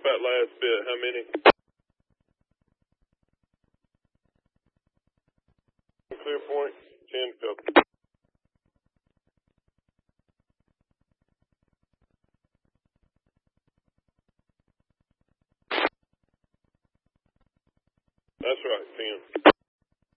that last bit. How many? Clear point, 10 filter. That's right, 10.